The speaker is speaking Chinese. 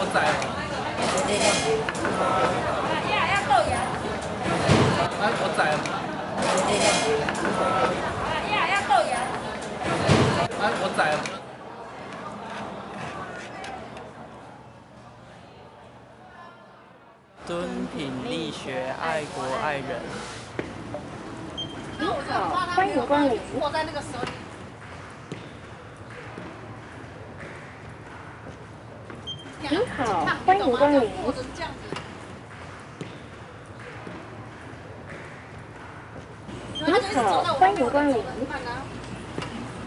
仔。 要豆芽。 我仔。 要豆芽。 我仔。敦品力学，爱国爱人。 您好，欢迎光临。 握在那个手里。 您好，欢迎光临。 握着这样子。 您好，欢迎光临。